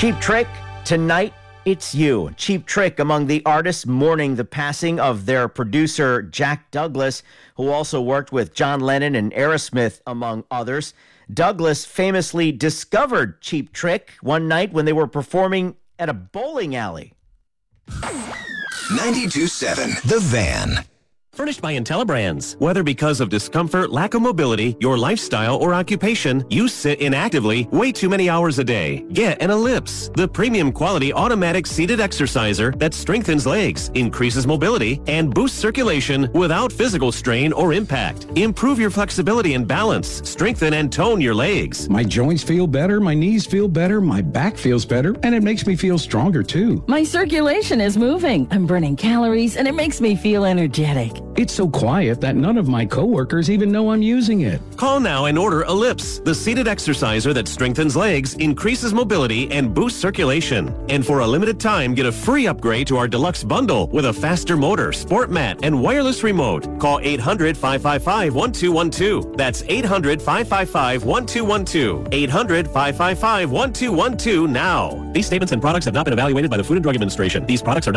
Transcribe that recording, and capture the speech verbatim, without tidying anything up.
Cheap Trick, tonight it's you. Cheap Trick among the artists mourning the passing of their producer, Jack Douglas, who also worked with John Lennon and Aerosmith, among others. Douglas famously discovered Cheap Trick one night when they were performing at a bowling alley. ninety-two point seven The Van. Furnished by IntelliBrands. Whether because of discomfort, lack of mobility, your lifestyle, or occupation, you sit inactively way too many hours a day. Get an Ellipse, the premium quality automatic seated exerciser that strengthens legs, increases mobility, and boosts circulation without physical strain or impact. Improve your flexibility and balance. Strengthen and tone your legs. My joints feel better, my knees feel better, my back feels better, and it makes me feel stronger too. My circulation is moving. I'm burning calories, and it makes me feel energetic. It's so quiet that none of my coworkers even know I'm using it. Call now and order Ellipse, the seated exerciser that strengthens legs, increases mobility, and boosts circulation. And for a limited time, get a free upgrade to our deluxe bundle with a faster motor, sport mat, and wireless remote. Call eight hundred, five five five, one two one two. That's eight hundred, five five five, one two one two. eight hundred, five five five, one two one two now. These statements and products have not been evaluated by the Food and Drug Administration. These products are not